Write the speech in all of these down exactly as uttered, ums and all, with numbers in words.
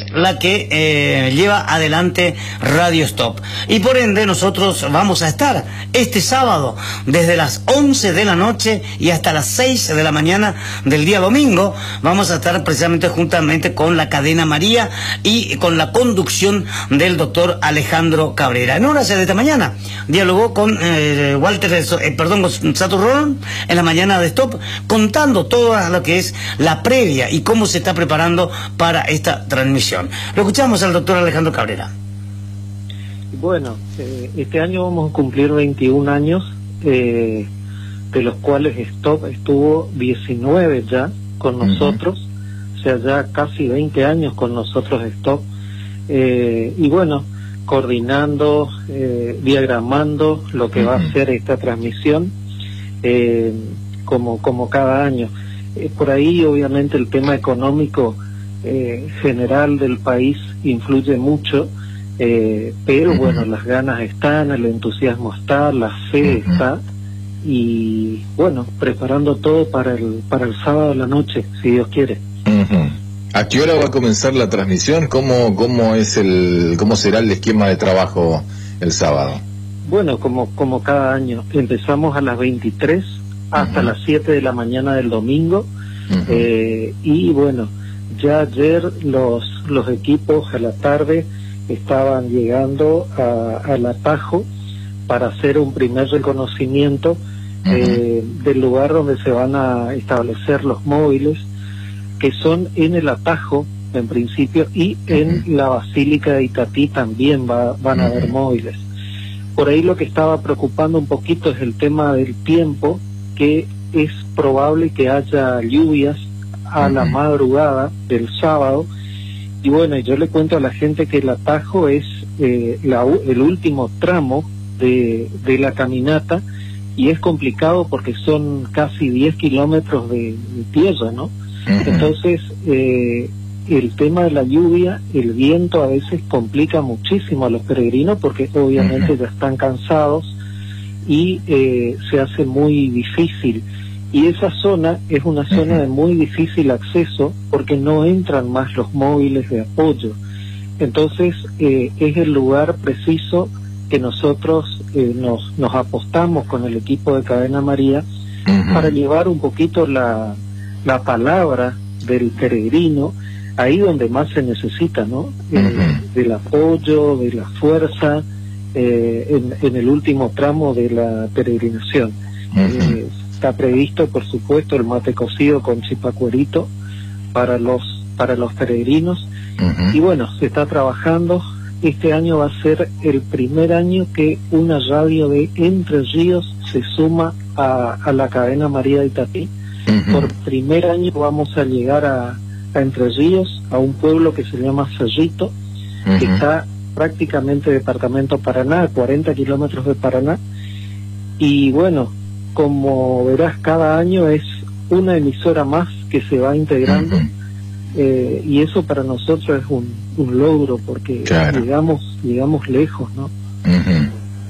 es la que eh, lleva adelante Radio Stop. Y por ende nosotros vamos a estar este sábado desde las once de la noche y hasta las seis de la mañana del día domingo. Vamos a estar precisamente juntamente con la cadena María y con la conducción del doctor Alejandro Cabrera. En horas de esta mañana dialogó con eh, Walter, eh, perdón, con Saturrón en la mañana de Stop, contando todo lo que es la previa y cómo se está preparando para esta transmisión. Lo escuchamos al doctor Alejandro Cabrera. Bueno, eh, este año vamos a cumplir veintiún años, eh, de los cuales Stop estuvo diecinueve ya con nosotros, uh-huh. O sea, ya casi veinte años con nosotros Stop, eh, y bueno, coordinando, eh, diagramando lo que uh-huh. va a ser esta transmisión, eh, como, como cada año. Eh, por ahí obviamente el tema económico eh, general del país influye mucho, eh, pero uh-huh. bueno, las ganas están, el entusiasmo está, la fe uh-huh. está, y bueno, preparando todo para el para el sábado a la noche, si Dios quiere. Uh-huh. ¿A qué hora va a comenzar la transmisión? ¿Cómo cómo es el cómo será el esquema de trabajo el sábado? Bueno, como como cada año, empezamos a las veintitrés hasta uh-huh. las siete de la mañana del domingo, uh-huh. eh, y bueno, ya ayer los los equipos a la tarde estaban llegando a, al atajo para hacer un primer reconocimiento uh-huh. eh, del lugar donde se van a establecer los móviles, que son en el atajo en principio, y uh-huh. en la Basílica de Itatí también va, van uh-huh. a haber móviles. Por ahí lo que estaba preocupando un poquito es el tema del tiempo, que es probable que haya lluvias a uh-huh. la madrugada del sábado. Y bueno, yo le cuento a la gente que el atajo es eh, la, el último tramo de, de la caminata, y es complicado porque son casi diez kilómetros de, de tierra, ¿no? Uh-huh. Entonces, eh, el tema de la lluvia, el viento a veces complica muchísimo a los peregrinos, porque obviamente uh-huh. ya están cansados y eh, se hace muy difícil. Y esa zona es una zona uh-huh. de muy difícil acceso, porque no entran más los móviles de apoyo. Entonces, eh, es el lugar preciso que nosotros eh, nos, nos apostamos con el equipo de Cadena María uh-huh. para llevar un poquito la, la palabra del peregrino ahí donde más se necesita, ¿no? Uh-huh. Eh, del apoyo, de la fuerza, eh, en, en el último tramo de la peregrinación. Uh-huh. Eh, está previsto, por supuesto, el mate cocido con chipacuerito para los para los peregrinos. Uh-huh. Y bueno, se está trabajando. Este año va a ser el primer año que una radio de Entre Ríos se suma a, a la Cadena María de Itatí. Uh-huh. Por primer año vamos a llegar a, a Entre Ríos, a un pueblo que se llama Cerrito, uh-huh. que está prácticamente departamento Paraná, a cuarenta kilómetros de Paraná. Y bueno, como verás, cada año es una emisora más que se va integrando. Uh-huh. Eh, y eso para nosotros es un, un logro, porque claro. llegamos llegamos lejos, ¿no? Uh-huh.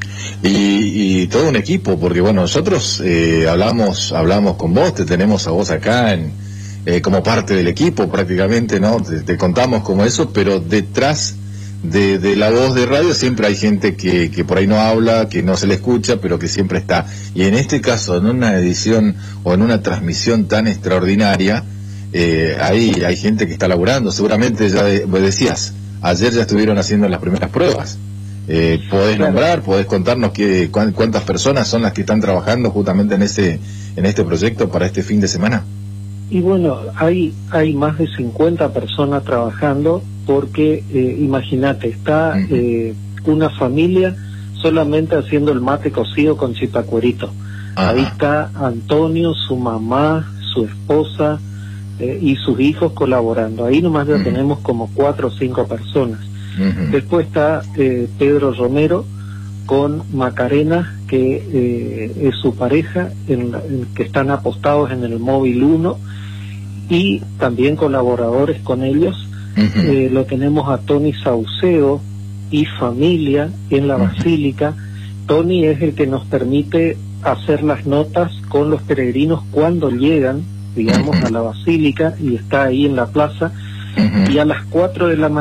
y, y todo un equipo, porque bueno, nosotros eh, hablamos hablamos con vos, te tenemos a vos acá en, eh, como parte del equipo prácticamente, ¿no? Te, te contamos como eso, pero detrás de, de la voz de radio siempre hay gente que, que por ahí no habla, que no se le escucha, pero que siempre está. Y en este caso, en una edición o en una transmisión tan extraordinaria, Eh, ahí hay gente que está laburando, seguramente ya de, vos decías, ayer ya estuvieron haciendo las primeras pruebas. Eh, ¿Podés claro. nombrar, podés contarnos qué, cu cuántas personas son las que están trabajando justamente en ese en este proyecto para este fin de semana? Y bueno, hay hay más de cincuenta personas trabajando, porque eh, imagínate, está uh-huh. eh, una familia solamente haciendo el mate cocido con chipacuerito. Uh-huh. Ahí está Antonio, su mamá, su esposa, Eh, y sus hijos colaborando. Ahí nomás ya uh-huh. tenemos como cuatro o cinco personas. Uh-huh. Después está eh, Pedro Romero con Macarena, que eh, es su pareja, en la, en, que están apostados en el móvil uno, y también colaboradores con ellos. Uh-huh. Eh, lo tenemos a Tony Saucedo y familia en la uh-huh. Basílica. Tony es el que nos permite hacer las notas con los peregrinos cuando llegan, digamos, uh-huh. a la Basílica, y está ahí en la plaza, uh-huh. y a las cuatro de la mañana